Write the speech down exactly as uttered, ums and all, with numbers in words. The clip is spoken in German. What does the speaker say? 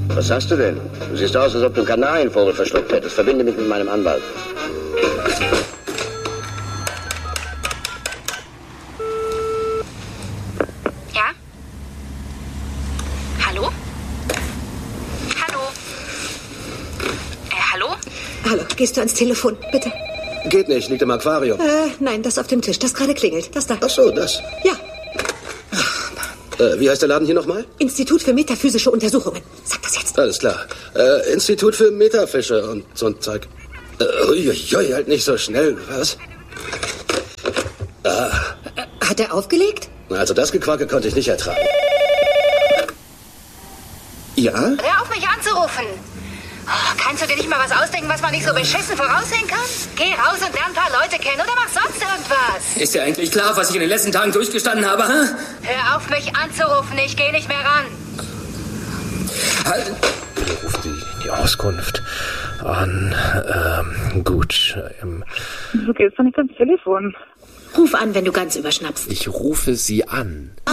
Was hast du denn? Du siehst aus, als ob du einen Kanarienvogel verschluckt hättest. Verbinde mich mit meinem Anwalt. Ja? Hallo? Hallo? Äh, hallo? Hallo, gehst du ans Telefon, bitte? Geht nicht, liegt im Aquarium. Äh, nein, das auf dem Tisch, das gerade klingelt. Das da. Ach so, das. Ja. Äh, wie heißt der Laden hier nochmal? Institut für metaphysische Untersuchungen. Sag das jetzt. Alles klar. Äh, Institut für Metafische und so ein Zeug. Äh, uiuiui, halt nicht so schnell, was? Ah. Äh, hat er aufgelegt? Also das Gequacke konnte ich nicht ertragen. Ja? Hör auf, mich anzurufen. Oh, kannst du dir nicht mal was ausdenken, was man nicht so beschissen voraussehen kann? Geh raus und lern ein paar Leute kennen oder mach sonst irgendwas. Ist dir eigentlich klar, was ich in den letzten Tagen durchgestanden habe, hä? Hör auf, mich anzurufen. Ich geh nicht mehr ran. Halt! Hier ruft die, die Auskunft an. Ähm, gut. Ähm, Du gehst doch nicht ans Telefon. Ruf an, wenn du ganz überschnappst. ich rufe Sie an.